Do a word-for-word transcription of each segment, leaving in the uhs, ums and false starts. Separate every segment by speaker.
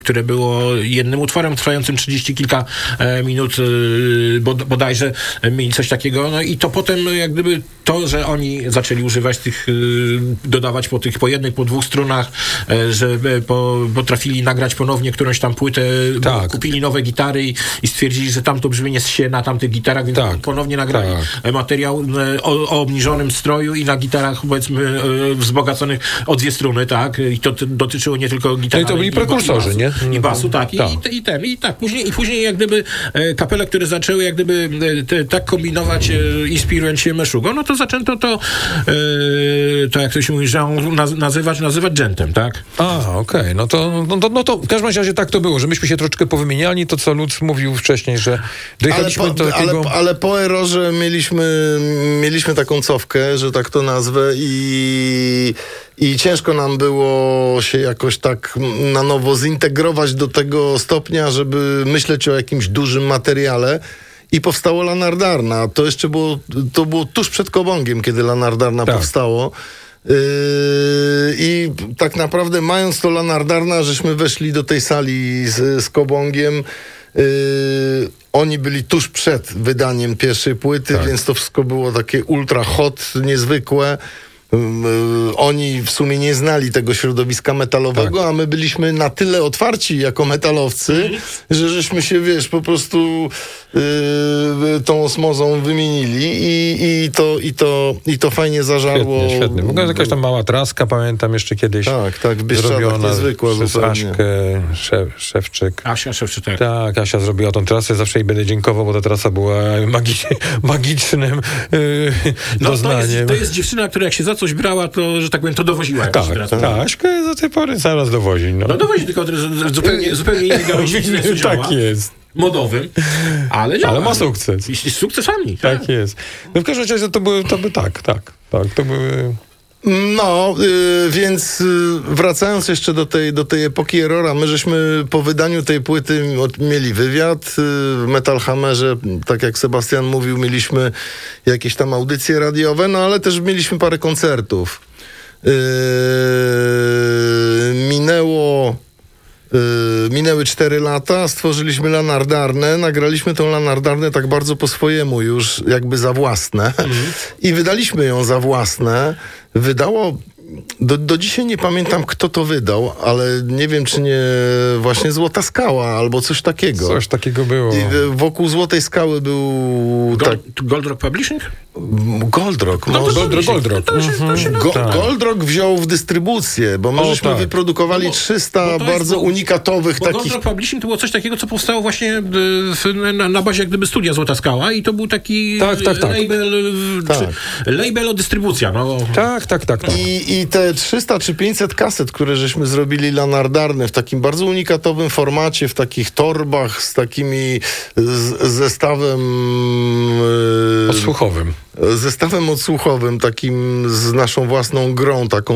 Speaker 1: które było jednym utworem trwającym trzydzieści kilka e, minut, e, bod, bodajże mieli coś takiego. No i to potem jak gdyby to, że oni zaczęli używać tych, e, dodawać po tych po jednych, po dwóch strunach, e, że e, po, potrafili nagrać ponownie którąś tam płytę,
Speaker 2: tak.
Speaker 1: kupili nowe gitary i, i stwierdzili, że tamto brzmienie się na tamtych gitarach, więc
Speaker 2: tak.
Speaker 1: ponownie nagrali tak. materiał e, o, o obniżonym stroju i na gitarach powiedzmy e, wzbogaconych o dwie struny, tak? I to, to dotyczyło nie tylko gitar,
Speaker 2: no i to byli prekursorzy, nie?
Speaker 1: I basu, tak. I,
Speaker 2: tak.
Speaker 1: I, i ten, i tak. Później, i później jak gdyby e, kapele, które zaczęły jak gdyby e, te, tak kombinować, e, inspirując się Meshuggah, no to zaczęto to, e, to jak to się mówi, że naz, nazywać, nazywać dżentem, tak?
Speaker 2: A, okej. Okay. No, to, no, to, no to w każdym razie tak to było, że myśmy się troszeczkę powymieniali, to co Lutz mówił wcześniej, że dojechaliśmy
Speaker 3: ale po,
Speaker 2: do takiego...
Speaker 3: Ale, ale po Errorze mieliśmy, mieliśmy taką cofkę, że tak to nazwę i... I ciężko nam było się jakoś tak na nowo zintegrować do tego stopnia, żeby myśleć o jakimś dużym materiale. I powstało Lanardarna. To jeszcze było, to było tuż przed Kobongiem, kiedy Lanardarna tak. powstało. Yy, I tak naprawdę mając to Lanardarna, żeśmy weszli do tej sali z, z Kobongiem. Yy, oni byli tuż przed wydaniem pierwszej płyty, tak. więc to wszystko było takie ultra hot, niezwykłe. Oni w sumie nie znali tego środowiska metalowego, tak. a my byliśmy na tyle otwarci jako metalowcy, mm. że żeśmy się, wiesz, po prostu yy, tą osmozą wymienili i, i, to, i, to, i to fajnie zażarło.
Speaker 2: Świetnie, świetnie. W ogóle jakaś tam mała traska, pamiętam jeszcze kiedyś
Speaker 3: tak, tak, w
Speaker 2: zrobiona
Speaker 3: niezwykła
Speaker 2: przez
Speaker 3: zupełnie.
Speaker 2: Aśkę Szef, Szewczyk.
Speaker 1: Asia Szewczyk, tak.
Speaker 2: Tak, Asia zrobiła tą trasę, zawsze jej będę dziękował, bo ta trasa była magi- magicznym yy,
Speaker 1: no,
Speaker 2: doznaniem.
Speaker 1: To jest, to jest dziewczyna, która jak się za coś brała, to, że tak powiem, to dowoziła.
Speaker 2: Tak, tak. Aśka do tej pory zaraz dowozi. No,
Speaker 1: no dowozi, tylko zupełnie, zupełnie innej gałęzi
Speaker 2: tak jest.
Speaker 1: Modowym, ale działa.
Speaker 2: Ale ma sukces.
Speaker 1: I z sukcesami.
Speaker 2: Tak, tak jest. No w każdym razie to były, to by tak, tak, tak, to były...
Speaker 3: No, yy, więc yy, wracając jeszcze do tej, do tej epoki Errora, my żeśmy po wydaniu tej płyty od, mieli wywiad yy, w Metal Hammerze, tak jak Sebastian mówił, mieliśmy jakieś tam audycje radiowe, no ale też mieliśmy parę koncertów. Yy, minęło Yy, minęły cztery lata, stworzyliśmy Lanardarnę, nagraliśmy tą Lanardarnę tak bardzo po swojemu już, jakby za własne mm. i wydaliśmy ją za własne. Wydało, do, do dzisiaj nie pamiętam, kto to wydał, ale nie wiem, czy nie właśnie Złota Skała albo coś takiego.
Speaker 2: Coś takiego było.
Speaker 3: I wokół Złotej Skały był...
Speaker 1: Gold,
Speaker 3: tak,
Speaker 1: Gold Rock Publishing?
Speaker 3: Goldrock.
Speaker 1: No to
Speaker 2: Goldrock, Goldrock.
Speaker 1: To się, to się
Speaker 3: Go,
Speaker 1: tak.
Speaker 3: Goldrock wziął w dystrybucję, bo my
Speaker 2: o,
Speaker 3: żeśmy
Speaker 2: tak.
Speaker 3: wyprodukowali
Speaker 1: no bo,
Speaker 3: trzysta
Speaker 1: bo
Speaker 3: bardzo
Speaker 1: jest,
Speaker 3: unikatowych
Speaker 1: bo
Speaker 3: takich...
Speaker 1: Goldrock Publishing to było coś takiego, co powstało właśnie w, na, na bazie jak gdyby studia Złota Skała i to był taki
Speaker 2: tak, tak, tak.
Speaker 1: label,
Speaker 3: tak.
Speaker 1: czy, label o dystrybucja. No.
Speaker 2: Tak, tak, tak. tak.
Speaker 3: I, I te trzysta czy pięćset kaset, które żeśmy zrobili Lanardarne w takim bardzo unikatowym formacie, w takich torbach z takimi z, zestawem... Yy,
Speaker 2: odsłuchowym.
Speaker 3: Zestawem odsłuchowym, takim z naszą własną grą, taką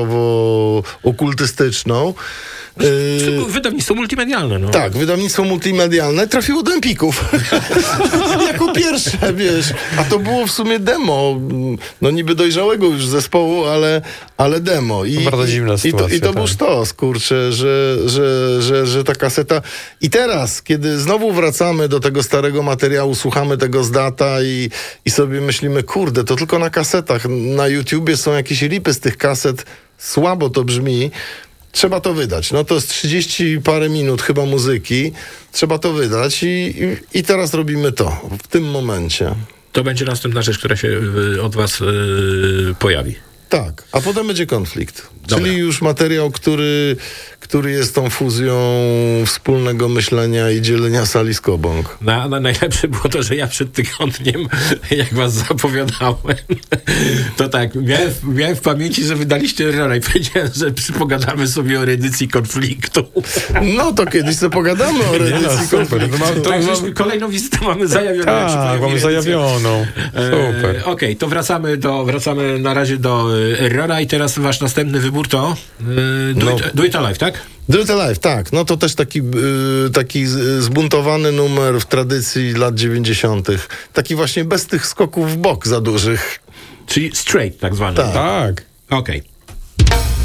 Speaker 3: cyfrowo-okultystyczną.
Speaker 1: Yy, wydawnictwo multimedialne. No.
Speaker 3: Tak, wydawnictwo multimedialne trafiło do Empików. Jako pierwsze, wiesz. A to było w sumie demo. No niby dojrzałego już zespołu, ale, ale demo. I,
Speaker 2: bardzo dziwna sytuacja.
Speaker 3: I to, i to
Speaker 2: tak.
Speaker 3: był sztos, kurczę, że, że, że, że ta kaseta... I teraz, kiedy znowu wracamy do tego starego materiału, słuchamy tego z data i, i sobie myślimy, kurde, to tylko na kasetach. Na YouTubie są jakieś ripy z tych kaset. Słabo to brzmi. Trzeba to wydać. No to jest trzydzieści parę minut chyba muzyki. Trzeba to wydać i, i, i teraz robimy to. W tym momencie.
Speaker 1: To będzie następna rzecz, która się y, od was y, pojawi.
Speaker 3: Tak, a potem będzie konflikt.
Speaker 1: Dobra.
Speaker 3: Czyli już materiał, który, który jest tą fuzją wspólnego myślenia i dzielenia sali z Kobong.
Speaker 1: Na, na, najlepsze było to, że ja przed tygodniem, jak was zapowiadałem, to tak, miałem, miałem w pamięci, że wydaliście Errora i powiedziałem, że pogadamy sobie o reedycji konfliktu.
Speaker 3: No to kiedyś sobie pogadamy o reedycji
Speaker 2: no, super.
Speaker 3: konfliktu.
Speaker 2: To mam, to
Speaker 1: Także
Speaker 2: mam...
Speaker 1: kolejną wizytę mamy zajawioną.
Speaker 2: Tak, mamy zajawioną. Super.
Speaker 1: E, Okej, okay, to wracamy, do, wracamy na razie do Errora i teraz wasz następny wybór to e, do,
Speaker 3: no.
Speaker 1: it, do It Alive, tak?
Speaker 3: Do It Alive, tak. No to też taki, yy, taki zbuntowany numer w tradycji lat dziewięćdziesiątych. Taki właśnie bez tych skoków w bok za dużych.
Speaker 1: Czyli straight tak zwany.
Speaker 3: Tak.
Speaker 2: Tak.
Speaker 1: Okej. Okay.